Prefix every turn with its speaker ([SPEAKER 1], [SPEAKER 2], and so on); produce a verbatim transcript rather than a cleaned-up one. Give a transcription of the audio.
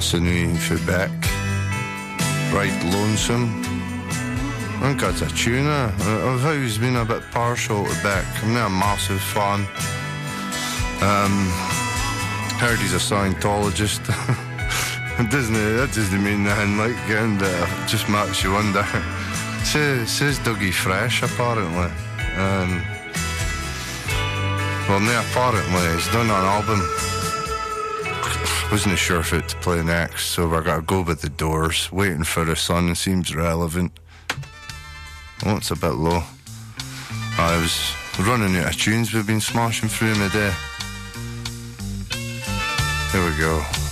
[SPEAKER 1] Sinewy for Beck. Right Lonesome. I think that's a tuner. I've always been a bit partial to Beck. I'm not a massive fan. Um, heard he's a Scientologist. It doesn't, that doesn't mean nothing, like, and uh, just makes you wonder. Says, says Dougie Fresh, apparently. Um, well, no, apparently, he's done an album. Wasn't sure if it to play next, so we're going to go with The Doors. Waiting for the Sun seems relevant. Oh, it's a bit low. I was running out of tunes we've been smashing through in a day. Here we go.